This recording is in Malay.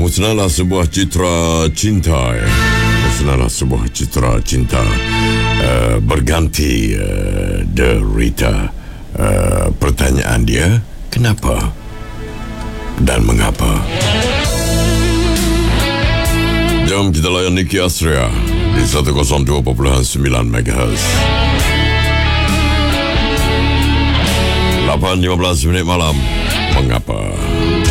Musnahlah sebuah citra cinta. Musnahlah sebuah citra cinta berganti derita. Pertanyaan dia, kenapa dan mengapa? Jom kita layan Niki Astria di 102.9 MHz. 8.15 malam. Mengapa?